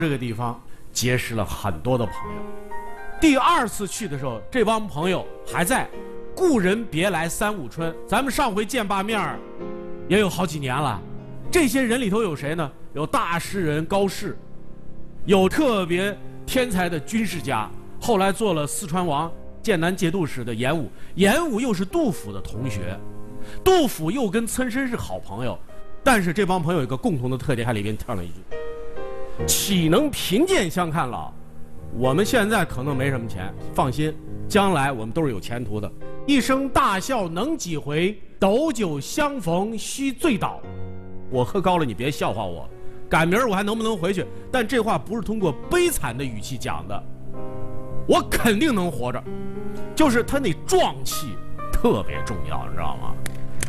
这个地方结识了很多的朋友。第二次去的时候，这帮朋友还在，故人别来三五春，咱们上回见罢面儿也有好几年了。这些人里头有谁呢？有大诗人高适，有特别天才的军事家，后来做了四川王、剑南节度使的严武，严武又是杜甫的同学，杜甫又跟岑参是好朋友。但是这帮朋友有一个共同的特点，还里边跳了一句：岂能贫贱相看老？我们现在可能没什么钱，放心，将来我们都是有前途的。一生大笑能几回？斗酒相逢须醉倒。我喝高了，你别笑话我。赶明儿我还能不能回去？但这话不是通过悲惨的语气讲的，我肯定能活着。就是他那壮气特别重要，你知道吗？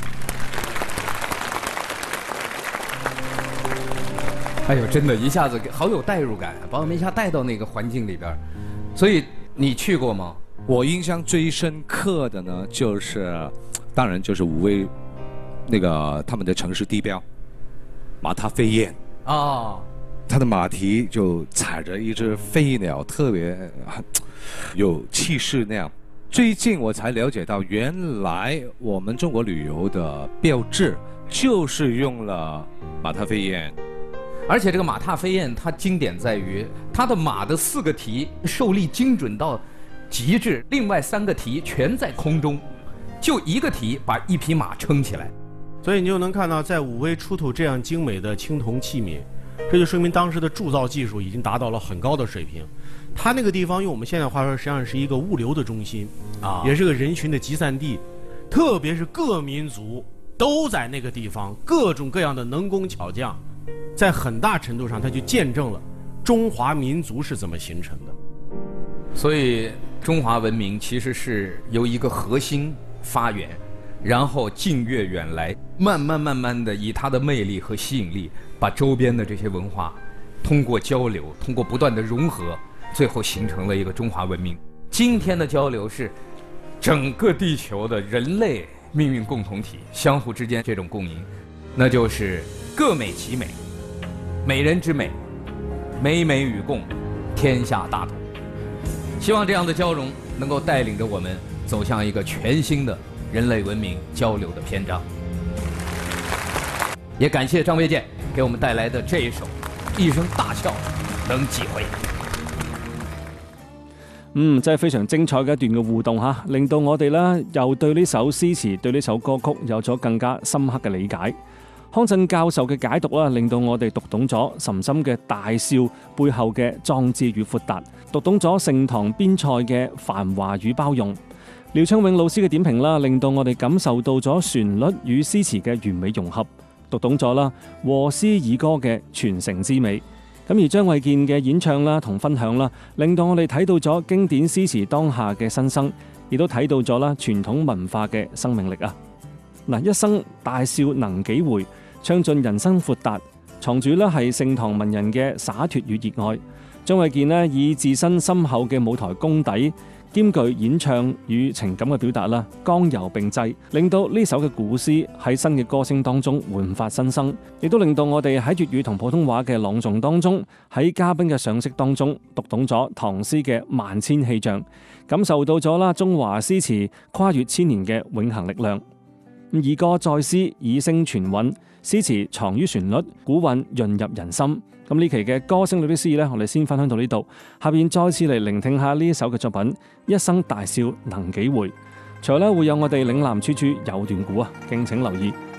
哎呦，真的，一下子好有代入感，把我们一下带到那个环境里边。所以你去过吗？ 我印象最深刻的呢，当然就是武威那个他们的城市地标马踏飞燕啊， 它的马蹄就踩着一只飞鸟，特别有气势那样。最近我才了解到，原来我们中国旅游的标志就是用了马踏飞燕。 而且这个马踏飞燕，它经典在于它的马的4个蹄受力精准到极致，另外3个蹄全在空中，就1个蹄把一匹马撑起来。 所以你就能看到，在武威出土这样精美的青铜器皿，这就说明当时的铸造技术已经达到了很高的水平。它那个地方用我们现在话说，实际上是一个物流的中心啊，也是个人群的集散地，特别是各民族都在那个地方，各种各样的能工巧匠，在很大程度上，它就见证了中华民族是怎么形成的。 所以中华文明其实是由一个核心发源，然后近越远来，慢慢的以它的魅力和吸引力，把周边的这些文化通过交流，通过不断的融合，最后形成了一个中华文明。今天的交流是整个地球的人类命运共同体相互之间这种共赢，那就是各美其美，美人之美，美美与共，天下大同。希望这样的交融能够带领着我们走向一个全新的人类文明交流的篇章。也感谢张卫健给我们带来的这一首《一声大笑能几回》。 真係非常精彩嘅一段嘅互動嚇，令到我哋咧又對呢首詩詞、對呢首歌曲有咗更加深刻嘅理解。康震教授嘅解讀啦，令到我哋讀懂咗岑參嘅大笑背後嘅壯志與闊達，讀懂咗盛唐邊塞嘅繁華與包容。廖昌永老師嘅點評啦，令到我哋感受到咗旋律與詩詞嘅完美融合，讀懂咗啦和詩以歌嘅傳承之美。咁而張衛健嘅演唱啦同分享啦，令到我哋睇到咗經典詩詞當下嘅新生，亦都睇到咗啦傳統文化嘅生命力啊！嗱，一生大笑能幾回，唱盡人生闊達，藏住咧係盛唐文人嘅灑脱與熱愛。張衛健呢以自身深厚嘅舞台功底，兼具演唱與情感嘅表達啦，剛柔並濟，令到呢首嘅古詩喺新嘅歌聲當中煥發新生，亦都令到我哋喺粵語同普通話嘅朗誦當中，喺嘉賓嘅賞識當中讀懂咗唐詩嘅萬千氣象，感受到咗啦中華詩詞跨越千年嘅永恆力量。以歌載詩，以聲傳韻，詩詞藏於旋律，古韻潤入人心。咁呢期嘅歌聲裏啲詩呢，我哋先分享到呢度。下邊再次嚟聆聽下呢一首嘅作品《一生大笑能幾回》。隨後呢會有我哋嶺南處處有段古啊，敬請留意。